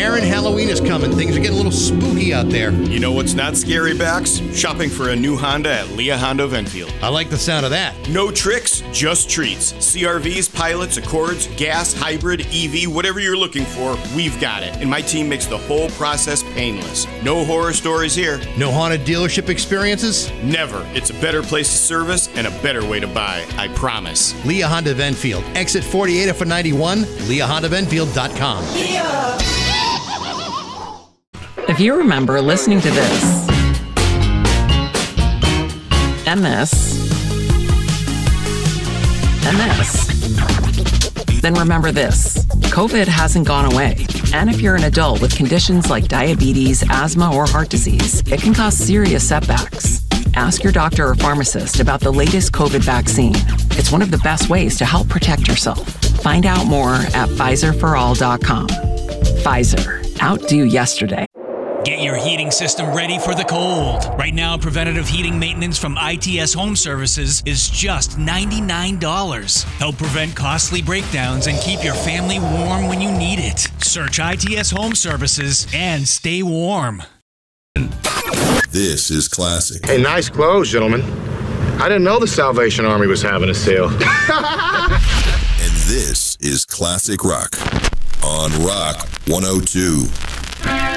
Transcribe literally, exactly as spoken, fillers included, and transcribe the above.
Aaron, Halloween is coming. Things are getting a little spooky out there. You know what's not scary, Bax? Shopping for a new Honda at Leah Honda of Enfield. I like the sound of that. No tricks, just treats. C R Vs, pilots, Accords, gas, hybrid, E V, whatever you're looking for, we've got it. And my team makes the whole process painless. No horror stories here. No haunted dealership experiences? Never. It's a better place to service and a better way to buy, I promise. Leah Honda of Enfield. Exit forty-eight off of ninety-one, leah honda of enfield dot com. If you remember listening to this, and this, and this, then remember this. COVID hasn't gone away. And if you're an adult with conditions like diabetes, asthma, or heart disease, it can cause serious setbacks. Ask your doctor or pharmacist about the latest COVID vaccine. It's one of the best ways to help protect yourself. Find out more at Pfizer for all dot com. Pfizer. Outdo yesterday. Get your heating system ready for the cold. Right now, preventative heating maintenance from I T S Home Services is just ninety-nine dollars. Help prevent costly breakdowns and keep your family warm when you need it. Search I T S Home Services and stay warm. This is classic. Hey, nice clothes, gentlemen. I didn't know the Salvation Army was having a sale. And this is Classic Rock on Rock one oh two.